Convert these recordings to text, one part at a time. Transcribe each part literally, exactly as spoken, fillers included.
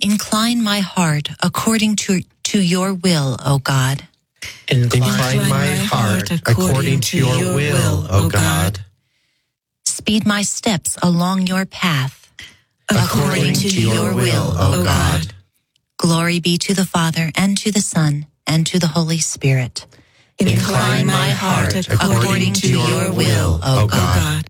Incline my heart according to, to your will, O God. Incline my heart according to your will, O God. Speed my steps along your path, According to your will, O God. Glory be to the Father, and to the Son, and to the Holy Spirit. Incline my heart according to your will, O God.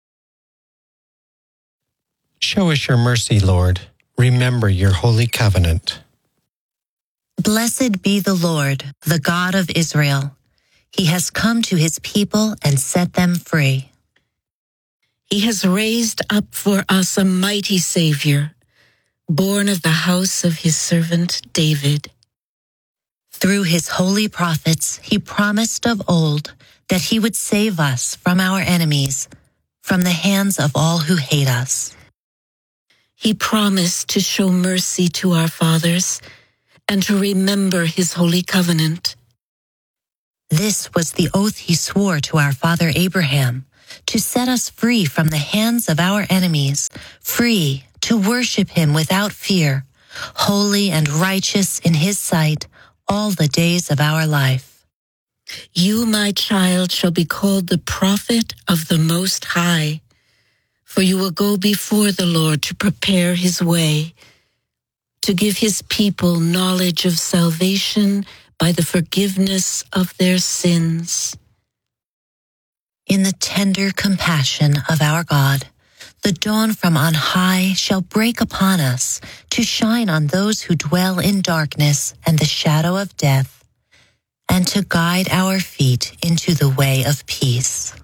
Show us your mercy, Lord. Remember your holy covenant. Blessed be the Lord, the God of Israel. He has come to his people and set them free. He has raised up for us a mighty Savior, born of the house of his servant David. Through his holy prophets, he promised of old that he would save us from our enemies, from the hands of all who hate us. He promised to show mercy to our fathers and to remember his holy covenant. This was the oath he swore to our father Abraham, to set us free from the hands of our enemies, free to worship him without fear, holy and righteous in his sight all the days of our life. You, my child, shall be called the prophet of the Most High, for you will go before the Lord to prepare his way, to give his people knowledge of salvation by the forgiveness of their sins. In the tender compassion of our God, the dawn from on high shall break upon us to shine on those who dwell in darkness and the shadow of death, and to guide our feet into the way of peace.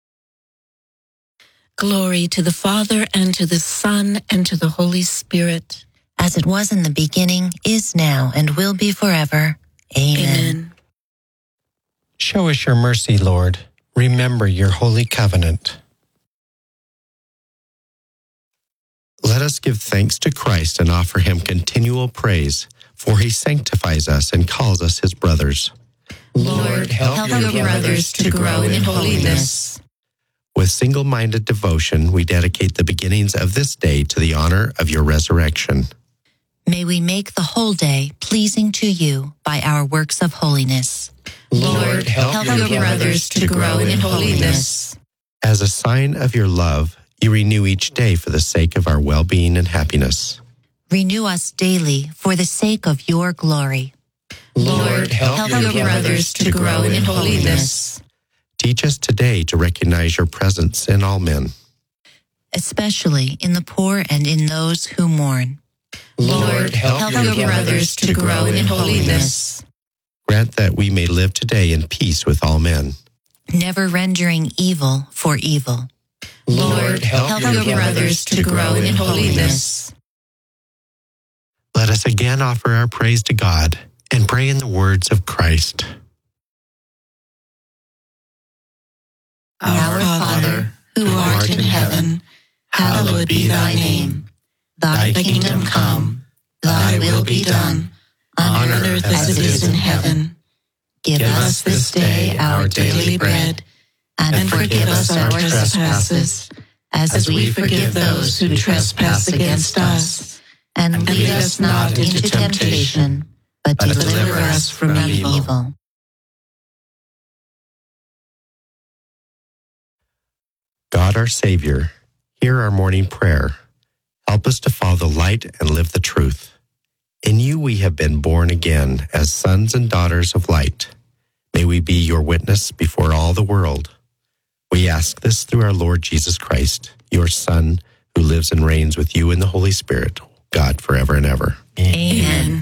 Glory to the Father, and to the Son, and to the Holy Spirit. As it was in the beginning, is now, and will be forever. Amen. Amen. Show us your mercy, Lord. Remember your holy covenant. Let us give thanks to Christ and offer him continual praise, for he sanctifies us and calls us his brothers. Lord, help, help your brothers to grow in holiness. With single-minded devotion, we dedicate the beginnings of this day to the honor of your resurrection. May we make the whole day pleasing to you by our works of holiness. Lord, help, help your brothers to grow in holiness. As a sign of your love, you renew each day for the sake of our well-being and happiness. Renew us daily for the sake of your glory. Lord, help, help your brothers to grow in holiness. Teach us today to recognize your presence in all men, especially in the poor and in those who mourn. Lord, help, help your brothers to grow in holiness. Grant that we may live today in peace with all men, never rendering evil for evil. Lord, help, help your brothers to grow in holiness. Let us again offer our praise to God and pray in the words of Christ. Our Father, who art in heaven, hallowed be thy name. Thy kingdom come, thy will be done, on earth as it is in heaven. Give us this day our daily bread, and forgive us our trespasses, as we forgive those who trespass against us. And lead us not into temptation, but deliver us from evil. God our Savior, hear our morning prayer. Help us to follow the light and live the truth. In you we have been born again as sons and daughters of light. May we be your witness before all the world. We ask this through our Lord Jesus Christ, your Son, who lives and reigns with you in the Holy Spirit, God forever and ever. Amen.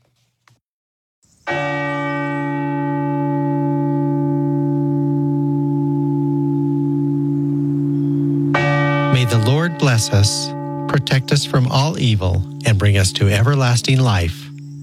May the Lord bless us, protect us from all evil, and bring us to everlasting life.